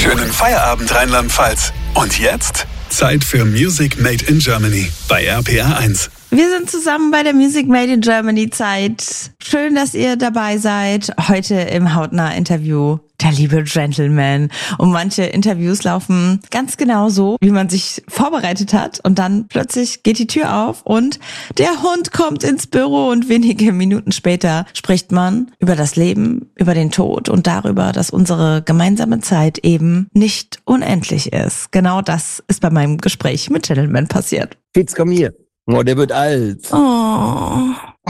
Schönen Feierabend, Rheinland-Pfalz. Und jetzt Zeit für Music Made in Germany bei RPR 1. Wir sind zusammen bei der Music Made in Germany Zeit. Schön, dass ihr dabei seid. Heute im Hautnah-Interview der liebe Gentleman. Und manche Interviews laufen ganz genau so, wie man sich vorbereitet hat. Und dann plötzlich geht die Tür auf und der Hund kommt ins Büro und wenige Minuten später spricht man über das Leben, über den Tod und darüber, dass unsere gemeinsame Zeit eben nicht unendlich ist. Genau das ist bei meinem Gespräch mit Gentleman passiert. Fitz, komm hier. Oh, der wird alt. Oh.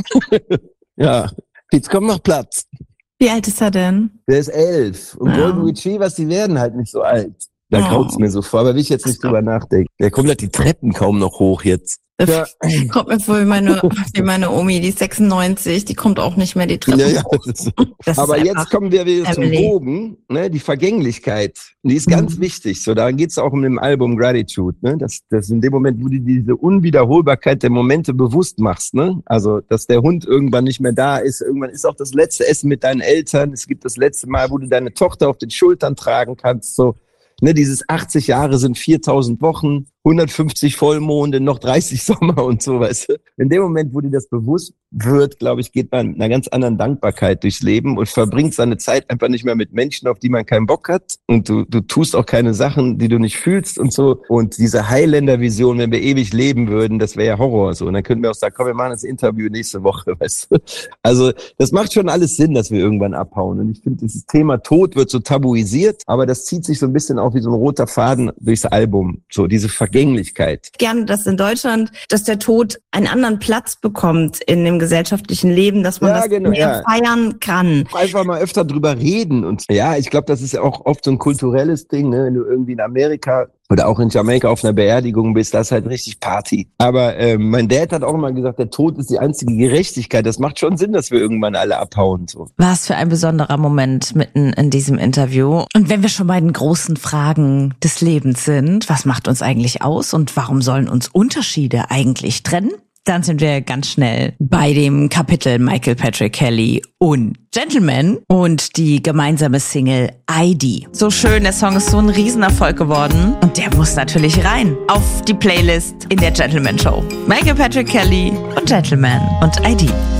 Ja, Fitz, komm, mach Platz. Wie alt ist er denn? Der ist 11. Und Golden Retrievers, die werden halt nicht so alt. Da graut's mir so vor, aber will ich jetzt nicht drüber nachdenken. Der kommt halt die Treppen kaum noch hoch jetzt. Ja. Kommt mir vor wie meine Omi, die ist 96, die kommt auch nicht mehr die Treppe hoch. Aber jetzt kommen wir wieder zum Bogen, ne? Die Vergänglichkeit, die ist ganz wichtig. So, da geht's auch um dem Album Gratitude, ne? Das in dem Moment, wo du diese Unwiederholbarkeit der Momente bewusst machst, ne? Also, dass der Hund irgendwann nicht mehr da ist, irgendwann ist auch das letzte Essen mit deinen Eltern, es gibt das letzte Mal, wo du deine Tochter auf den Schultern tragen kannst, so. Ne, dieses 80 Jahre sind 4000 Wochen, 150 Vollmonde, noch 30 Sommer und so, weißt du. In dem Moment, wo dir das bewusst wird, glaube ich, geht man mit einer ganz anderen Dankbarkeit durchs Leben und verbringt seine Zeit einfach nicht mehr mit Menschen, auf die man keinen Bock hat. Und du tust auch keine Sachen, die du nicht fühlst und so. Und diese Highlander-Vision, wenn wir ewig leben würden, das wäre ja Horror so. Und dann könnten wir auch sagen, komm, wir machen das Interview nächste Woche, weißt du. Also das macht schon alles Sinn, dass wir irgendwann abhauen. Und ich finde, dieses Thema Tod wird so tabuisiert, aber das zieht sich so ein bisschen auch wie so ein roter Faden durchs Album. So diese Vergänglichkeit. Gerne, dass in Deutschland, dass der Tod einen anderen Platz bekommt in dem gesellschaftlichen Leben, dass man mehr feiern kann. Einfach mal öfter drüber reden. Und ja, ich glaube, das ist ja auch oft so ein kulturelles Ding, ne? Wenn du irgendwie in Amerika oder auch in Jamaika auf einer Beerdigung bist, das ist halt richtig Party. Aber mein Dad hat auch immer gesagt, der Tod ist die einzige Gerechtigkeit. Das macht schon Sinn, dass wir irgendwann alle abhauen. So. Was für ein besonderer Moment mitten in diesem Interview. Und wenn wir schon bei den großen Fragen des Lebens sind, was macht uns eigentlich aus und warum sollen uns Unterschiede eigentlich trennen? Dann sind wir ganz schnell bei dem Kapitel Michael Patrick Kelly und Gentleman und die gemeinsame Single ID. So schön, der Song ist so ein Riesenerfolg geworden und der muss natürlich rein auf die Playlist in der Gentleman Show. Michael Patrick Kelly und Gentleman und ID.